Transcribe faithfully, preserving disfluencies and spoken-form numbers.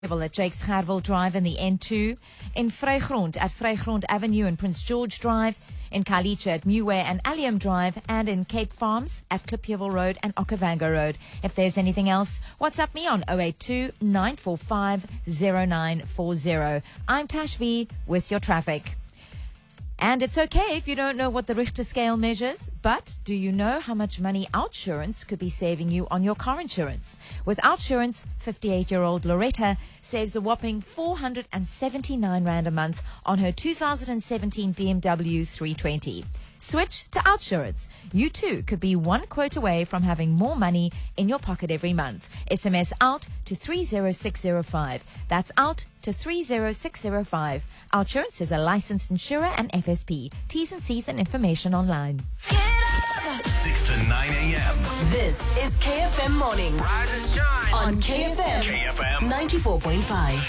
At Jakes Gerwel Drive in the N two, in Vrygrond at Vrygrond Avenue and Prince George Drive, in Khayelitsha at Muway and Allium Drive, and in Cape Farms at Klipjewel Road and Okavango Road. If there's anything else, WhatsApp me on oh eight two, nine four five, oh nine four oh. I'm Tash V with your traffic. And it's okay if you don't know what the Richter scale measures, but do you know how much money Outsurance could be saving you on your car insurance? With Outsurance, fifty-eight-year-old Loretta saves a whopping four hundred seventy-nine rand a month on her two thousand seventeen B M W three twenty. Switch to Outsurance. You too could be one quote away from having more money in your pocket every month. S M S out to three oh six oh five. That's out to three oh six oh five. Outsurance is a licensed insurer and F S P. T's and C's and information online. six to nine a.m. This is K F M Mornings. Rise and shine on K F M, K F M ninety-four point five.